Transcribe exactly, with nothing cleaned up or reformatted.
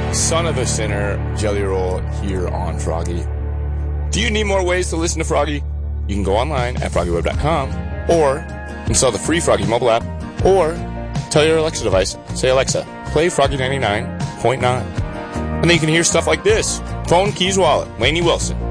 Son of a Sinner, Jelly Roll here on Froggy. Do you need more ways to listen to Froggy? You can go online at froggy web dot com or install the free Froggy mobile app or tell your Alexa device, say Alexa, play Froggy ninety-nine point nine. And then you can hear stuff like this. Phone, keys, wallet, Lainey Wilson.